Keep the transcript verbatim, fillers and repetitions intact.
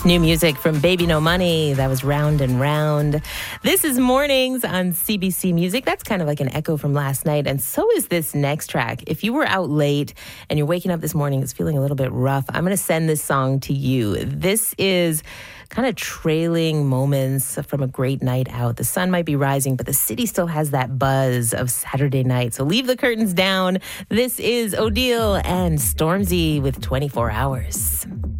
New music from Baby No Money. That was Round and Round. This is Mornings on C B C Music. That's kind of like an echo from last night. And so is this next track. If you were out late and you're waking up this morning, it's feeling a little bit rough, I'm going to send this song to you. This is kind of trailing moments from a great night out. The sun might be rising, but the city still has that buzz of Saturday night. So leave the curtains down. This is Odile and Stormzy with twenty-four hours.